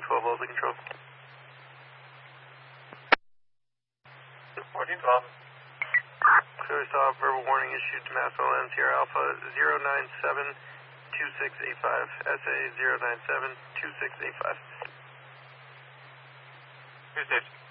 1412, Wellesley Control. 1412. Clearly saw verbal warning issued to Mass LN Sierra Alpha 0972685, SA 0972685. Clear station.